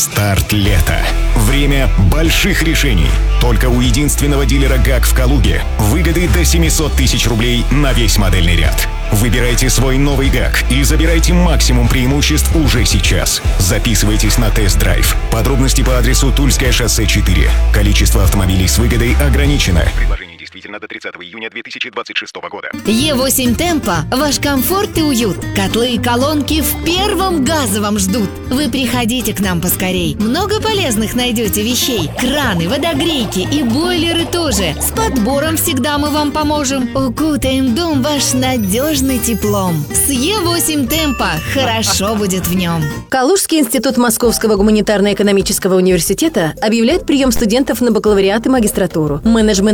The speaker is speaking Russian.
Старт лета. Время больших решений. Только у единственного дилера ГАК в Калуге выгоды до 700 тысяч рублей на весь модельный ряд. Выбирайте свой новый ГАК и забирайте максимум преимуществ уже сейчас. Записывайтесь на тест-драйв. Подробности по адресу Тульское шоссе 4. Количество автомобилей с выгодой ограничено. Предложение действительно до 30 июня 2026 года. Е8 Темпо. Ваш комфорт и уют. Котлы и колонки в первом газовом ждут. Вы приходите к нам поскорей. Много полезных найдете вещей. Краны, водогрейки и бойлеры тоже. С подбором всегда мы вам поможем. Укутаем дом ваш надежный теплом. С Е8 Темпо хорошо будет в нем. Калужский институт Московского гуманитарно-экономического университета объявляет прием студентов на бакалавриат и магистратуру. Менеджмент